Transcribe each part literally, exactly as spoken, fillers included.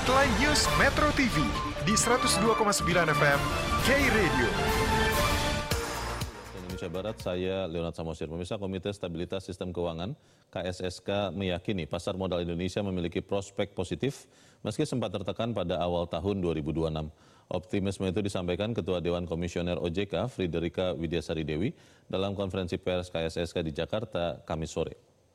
Headline News Metro T V di seratus dua koma sembilan F M K-Radio. Indonesia Barat, saya Leonard Samosir. Pemirsa, Komite Stabilitas Sistem Keuangan K S S K meyakini pasar modal Indonesia memiliki prospek positif meski sempat tertekan pada awal tahun dua ribu dua puluh enam. Optimisme itu disampaikan Ketua Dewan Komisioner O J K, Friederike Widyasari Dewi, dalam konferensi pers K S S K di Jakarta, Kamis sore.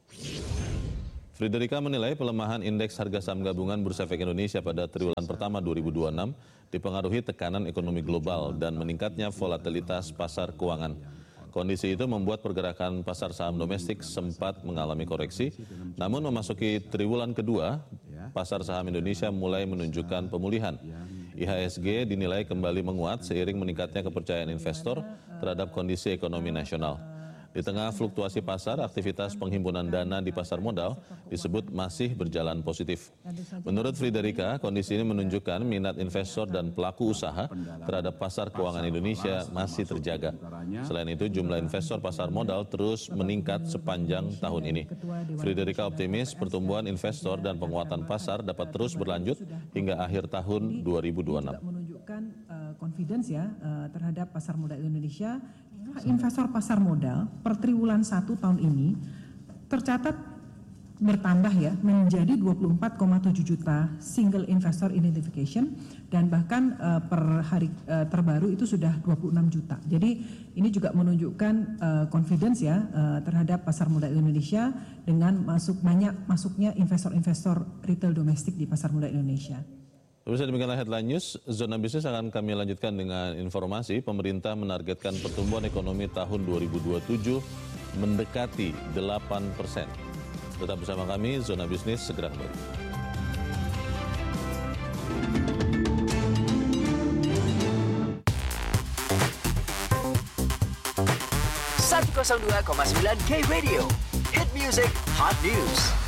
Friederike menilai pelemahan indeks harga saham gabungan Bursa Efek Indonesia pada triwulan pertama dua ribu dua puluh enam dipengaruhi tekanan ekonomi global dan meningkatnya volatilitas pasar keuangan. Kondisi itu membuat pergerakan pasar saham domestik sempat mengalami koreksi, namun memasuki triwulan kedua, pasar saham Indonesia mulai menunjukkan pemulihan. I H S G dinilai kembali menguat seiring meningkatnya kepercayaan investor terhadap kondisi ekonomi nasional. Di tengah fluktuasi pasar, aktivitas penghimpunan dana di pasar modal disebut masih berjalan positif. Menurut Friederike, kondisi ini menunjukkan minat investor dan pelaku usaha terhadap pasar keuangan Indonesia masih terjaga. Selain itu, jumlah investor pasar modal terus meningkat sepanjang tahun ini. Friederike optimis pertumbuhan investor dan penguatan pasar dapat terus berlanjut hingga akhir tahun dua ribu dua puluh enam. Menunjukkan uh, confidence ya uh, terhadap pasar modal Indonesia. Investor pasar modal per triwulan satu tahun ini tercatat bertambah ya menjadi dua puluh empat koma tujuh juta single investor identification dan bahkan uh, per hari uh, terbaru itu sudah dua puluh enam juta. Jadi ini juga menunjukkan uh, confidence ya uh, terhadap pasar modal Indonesia dengan masuk banyak masuknya investor-investor retail domestik di pasar modal Indonesia. Pemirsa, demikianlah Headline News. Zona Bisnis akan kami lanjutkan dengan informasi pemerintah menargetkan pertumbuhan ekonomi tahun dua ribu dua puluh tujuh mendekati delapan persen. Tetap bersama kami, Zona Bisnis segera kembali. seratus dua koma sembilan K-Radio, Hit Music Hot News.